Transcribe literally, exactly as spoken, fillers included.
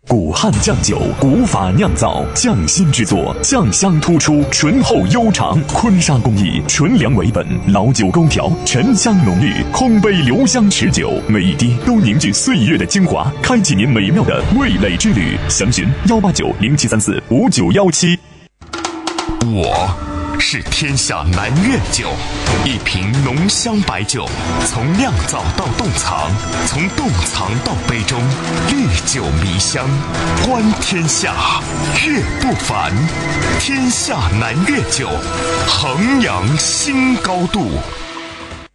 古汉酱酒，古法酿造，匠心制作，酱香突出，醇厚悠长。坤沙工艺，纯粮为本，老酒勾调，沉香浓郁，空杯留香持久，每一滴都凝聚岁月的精华，开启您美妙的味蕾之旅。详询幺八九零七三四五九幺七。 我是天下南苑酒，一瓶浓香白酒，从酿造到冻藏，从冻藏到杯中，历久弥香，观天下，悦不凡。天下南苑酒，衡阳新高度。